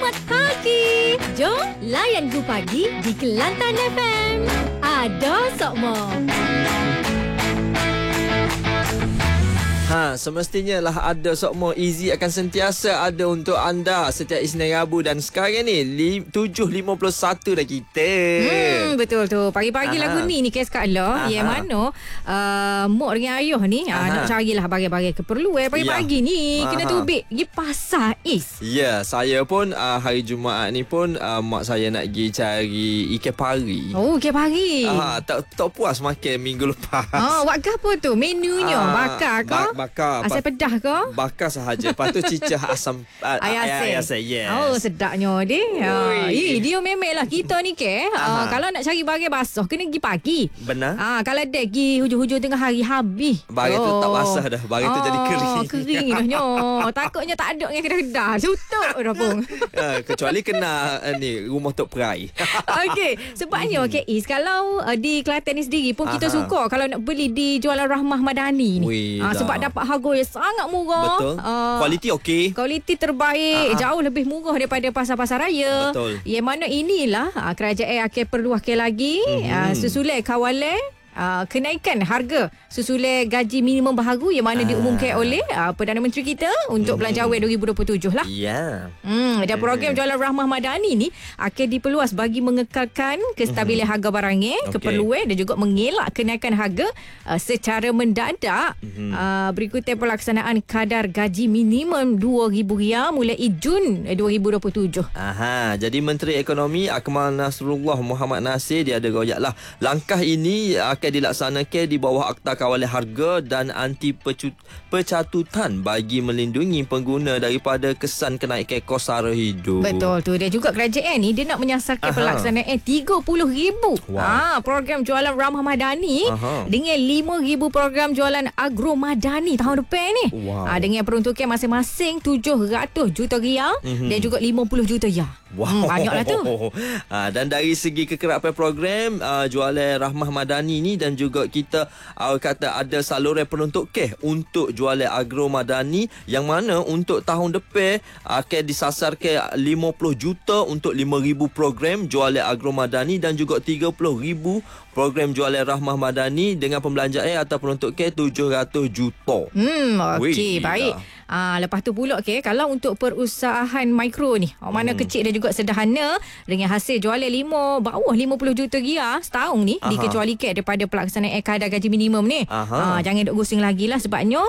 Hot Pagi. Jom layan Gu Pagi di Kelantan FM. Ada Sokmo. Semestinya lah ada Sokmo Easy akan sentiasa ada untuk anda setiap Isnin Rabu. Dan sekarang ni 7.51 dah kita. Betul tu. Pagi-pagi lagu ni kes Kak Allah. Yang mana Mok dengan ayah ni nak carilah bagai-bagai keperluan pagi-pagi ni. Kena tubik pergi pasar Is. Ya, saya pun hari Jumaat ni pun mak saya nak pergi cari ikan pari. Oh, ikan pari. Tak puas makan minggu lepas. Buat ke apa tu? Menunya bakar ke? Bakar. Asam pedah ke? Bakar sahaja. Lepas tu cicah asam ayam. Yes. Oh, sedapnya dia. Dia memang lah kita ni kalau nak cari bagai basuh kena pergi pagi. Benar. Kalau dia pergi hujung-hujung tengah hari habis. Bagai tu tak basah dah. Bagai tu jadi kering. Kering dah. Takutnya tak ada dengan kedah-kedah. Tutup dah pun. Kecuali kena rumah Tok Perai. Okey, sebabnya Is kalau di Kelantan ni sendiri pun kita suka kalau nak beli di Jualan Rahmah Madani ni. Sebab dapat harga yang sangat murah. Betul. Kualiti okey. Kualiti terbaik. Jauh lebih murah daripada pasar-pasar raya. Betul. Yang mana inilah kerajaan akan perluahkan lagi susulan kawalan kenaikan harga susulan gaji minimum baharu yang mana diumumkan oleh Perdana Menteri kita untuk Belanjawan 2027 lah. Ya. Dan program Jualan Rahmah Madani ni akan diperluas bagi mengekalkan kestabilan harga barang, keperluan dan juga mengelak kenaikan harga secara mendadak. Berikutan pelaksanaan kadar gaji minimum RM2,000 mulai Jun 2027. Jadi Menteri Ekonomi Akmal Nasrullah Muhammad Nasir dia ada royaklah langkah ini akan dilaksanakan di bawah Akta Kawalan Harga dan Anti Pecatutan bagi melindungi pengguna daripada kesan kenaikan kos sara hidup. Betul tu. Dan juga kerajaan ni dia nak menyasarkan pelaksanaan 30,000 program jualan Rahmah Madani dengan 5,000 program jualan Agro Madani tahun depan ni. Dengan peruntukan masing-masing RM700 juta dan juga RM50 juta. Banyaklah tu. Dan dari segi kekerapan program jualan Rahmah Madani ni dan juga kita kata ada saluran peruntukan untuk jualan Agro Madani yang mana untuk tahun depan akan disasarkan 50 juta untuk 5,000 program jualan Agro Madani dan juga 30,000 program jualan Rahmah Madani dengan pembelanjaan atau peruntukan 700 juta. Okey, baik. Lepas tu pula kalau untuk perusahaan mikro ni mana kecil dan juga sederhana dengan hasil jualan bawah 50 juta setahun ni dikecualikan daripada pelaksanaan kadar gaji minimum ni. Jangan duk gosing lagi lah sebabnya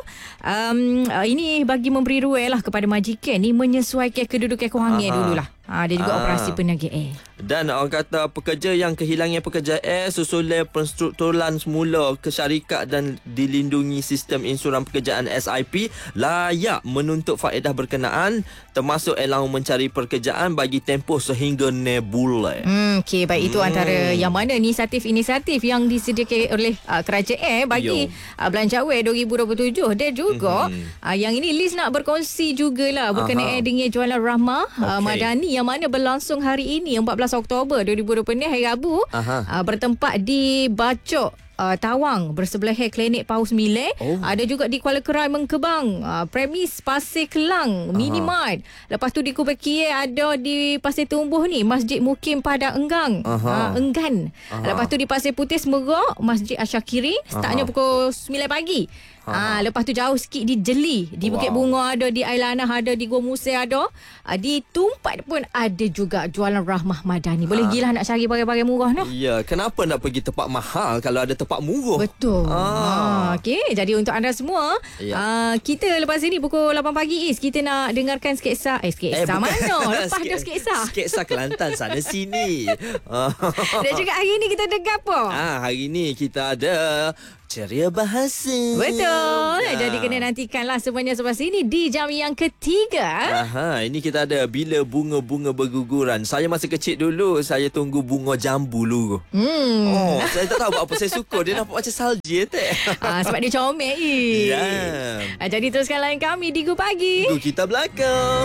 ini bagi memberi ruang lah kepada majikan ni menyesuaikan kedudukan kewangan dululah. Dia juga operasi peniagaan. Dan orang kata pekerja yang kehilangan pekerjaan susulan penstrukturan semula ke syarikat dan dilindungi sistem insuran pekerjaan SIP layak menuntut faedah berkenaan termasuk allowance mencari pekerjaan bagi tempoh sehingga 6 bulan. Okey, baik. Itu antara yang mana inisiatif yang disediakan oleh kerajaan bagi Belanjawan 2027. Dan juga yang ini Liz nak berkongsi jugalah berkenaan dengan Jualan Rahmah Madani yang mana berlangsung hari ini 14 Oktober 2020 hari Rabu bertempat di Bacok Tawang bersebelahan Klinik Paus Milek. Ada juga di Kuala Kerai Mengkebang, premis Pasir Kelang Minimart. Lepas tu di Kubeki ada di Pasir Tumbuh ni Masjid Mukim Padang Enggang Enggan. Lepas tu di Pasir Putih Semerok Masjid Asyakiri startnya pukul 9 pagi. Lepas tu jauh sikit di Jeli, di Bukit Bunga ada, di Ailanah ada, di Gua Musa ada, di Tumpat pun ada juga Jualan Rahmah Madani. Boleh gila nak cari barang-barang murah noh. Ya, kenapa nak pergi tempat mahal kalau ada tempat murah? Betul. Okey, jadi untuk anda semua, kita lepas ini pukul 8 pagi kita nak dengarkan sketsa mana? Lepas dah sketsa Kelantan sana sini. Dan juga hari ini kita dengar apa? Hari ini kita ada ceria bahasa. Betul. Jadi kena nantikanlah semuanya sebelah sini di jam yang ketiga. Ini kita ada bila bunga-bunga berguguran. Saya masa kecil dulu saya tunggu bunga jambu dulu. Saya tak tahu apa saya suka dia nampak macam salji sebab dia comel. Jadi teruskan lain kami di Gu Pagi. Gu kita belakang.